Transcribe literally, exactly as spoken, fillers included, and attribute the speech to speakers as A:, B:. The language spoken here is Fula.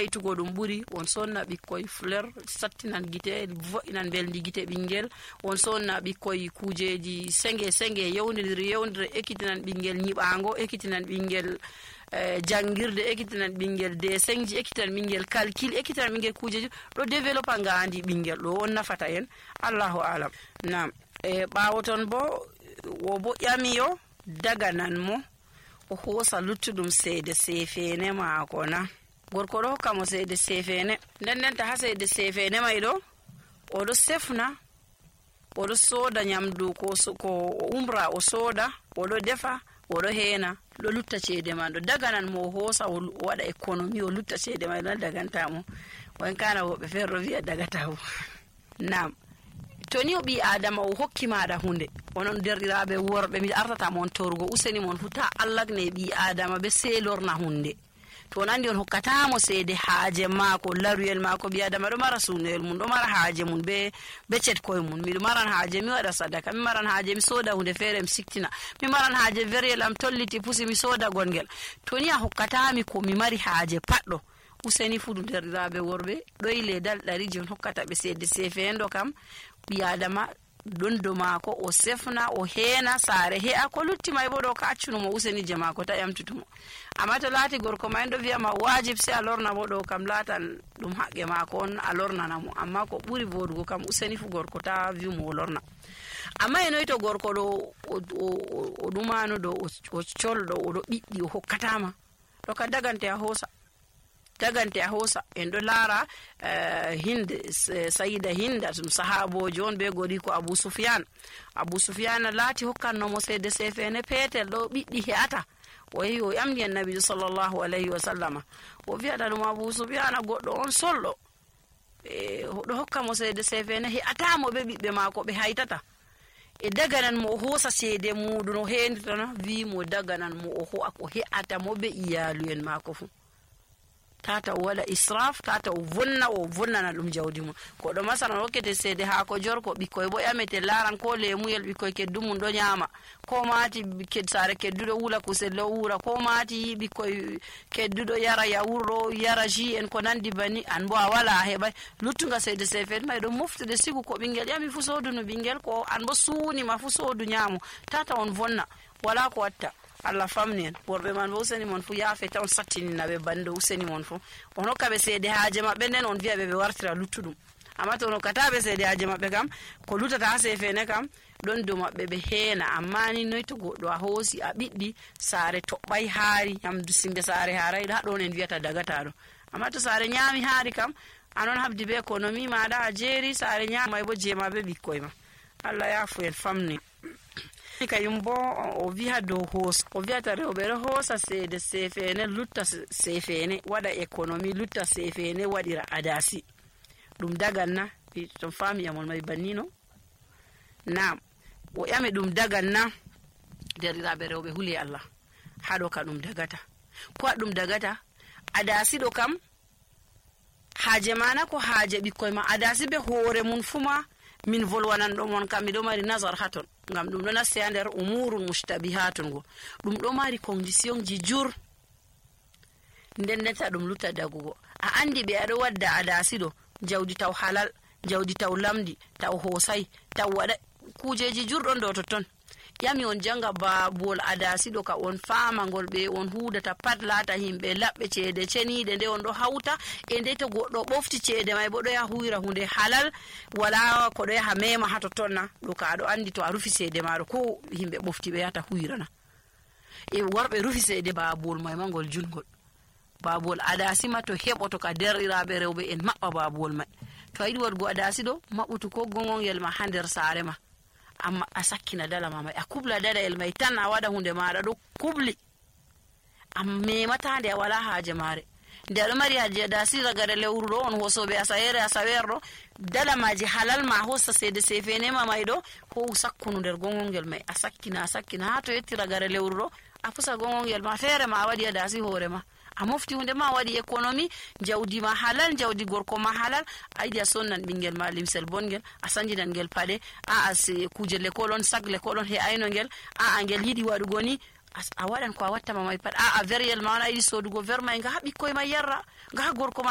A: yaytugo dum buri on sonna bikkoy fleur sattinan gite vo'inan beldi gite bingel on sonna bikkoy kujeji senge senge yewnidir yewndire ekitinan bingel nyibango ekitinan bingel Uh, jangirde ekitinan bingel desengji ekitinan bingel calcul ekitinan bingel kujeji do developa ngandi bingel do on nafata en Allahu alam. Nam e bawoton bo wo bo yamiyo daga nan mo o hosa luttudum seede sefene maako na gorko do kamo seede sefene den den ta haseede sefene may do o do sefna o do soda nyamdu ko ko umra o soda o do defa o do hena do lutta ceede man do daga nan mo hosa o wada economy o lutta ceede man na daganta mo wan kana wo be ferro wi'a dagata wo. Nam toni obi adama o hokki maada hunde onon derdiraabe worbe mi artata mon torgo useni mon futa Allah ne bi adama be selorna hunde to nandi on hokkata mo seede haaje maako laruyel maako bi adama do mara sunel mun do mara haaje mun be be cet koy mun mi do maran haaje mi wada sadaka mi maran haaje mi soda hunde fere mi siktina mi maran haaje veriyel am tolliti pusi mi soda gongel to ni a hokkata mi ko mi mari haaje paddo useni fudu derdiraabe worbe doyle dal dari jon hokkata be seede sefendo kam bi adama dondo mako o sefna o hena sare he ko lutti may bodo ka accuno mo useni jama ko ta yamtutumo amma to lati gorko may do wi'a ma wajib se alorna bodo kam latan dum hagge mako on alorna namo amma ko buri bodugo kam useni fu gorko ta wi mo lorna amma eno to gorko do o dumano do o choldo o do biddi o hokkatama to ka dagante a hosa dagante a hosa en do lara uh, hind sayida hinda tum sahabo jon be godi ko Abu Sufyan Abu Sufyan lati hokkanno mo seede sefene petel do biddi heata o yi o yamdi annabi sallallahu alaihi wasallam o wi'ata dum Abu Sufyan goddo on sollo e do hokka mo seede sefene heata mo be bibbe mako be haytata e daganan mo hosa seede mudu no henditana wi mo daganan mo o ho ako heata mo be iyalu en mako fu tata wala israf tata vonna o vonna na dum jawdi mo ko do masana rokkete seede ha ko jorko bikoy bo yamete laran ko lemuyel bikoy ke dum do nyama ko mati ke sare ke dudo wula ko se lo wura ko mati bikoy ke dudo yara ya wuro yara ji en ko nandi bani an bo wala heba lutunga seede sefen may do moftude sigu ko bingel yami fu sodu no bingel ko an bo suni ma fu sodu nyamo tata on vonna wala ko watta Allah famnen worbe man bo useni mon fu yafe tan sattini nabe bando useni mon fu ono kabe seede haaje mabbe nen on vi'a be be wartira luttudum amma to no katabe seede haaje mabbe kam ko lutata sefene kam don do mabbe be heena amma ni noy to goddo a hosi a biddi sare tobbay haari yamdu simbe sare haaray da don en vi'ata dagata do amma to sare nyaami haari kam anon habdi be economy ma da jeri sare nyaamay bo jema be bikkoy ma Allah yafu en famni kayumbo o viha do hos o viha tare o bere hosa seede sefene lutta sefene wada economy lutta sefene wadira adasi dum daganna to fami amon mai bannino na o yame dum daganna derira bere obe huli Allah hado ka dum dagata ko dum dagata adasi do kam haje mana ko haje bikoy ma adasi be hore mun fuma min volwanan do mon kam mi do mari nazar haton ngam dum do nasse ander umurun mushtabihatun go dum do mari condition ji jur ndenneta dum lutta dagugo a andi be ado wadda adasi do jawdi taw halal jawdi taw lamdi taw hosai taw wada kujeji jurdon do to ton yami on janga babol adasi do ka on faama ngol be on hudata pat lata himbe labbe ceede cenide de on do hauta e de to goddo bofti ceede may bodo ya huira hunde halal wala ko do ya mema hato tonna do ka do andi to a rufi ceede maaro ko himbe bofti be yata huirana e worbe rufi ceede babol may mangol jungol babol adasi ma to heboto ka derirabe rewbe en mabba babol may to aydi wargo adasi do mabutu ko gongon yel ma hander saare ma amma asakina dala mama akubla dala el mai tan a wada hunde mara do kubli amme mata de wala haaje mare de mari haaje da sira gare lewrudo on hosobe asayere asawerdo dala maji halal ma hossa sede sefene ma maydo ko sakkunu der gongongel mai asakina asakina ha to yettira gare lewrudo afusa gongongel ma fere ma wadi da si hore ma a mofti hunde ma wadi economy jawdi ma halal jawdi gorko ma halal aydi a sonnan bingel ma limsel bongel a sanjinan gel pade a as kuje le kolon sagle kolon he ayno gel a angel yidi wadugo ni a wadan ko a watta ma mai pad a a veriyel ma na aydi sodugo verma nga habi koy ma yarra nga gorko ma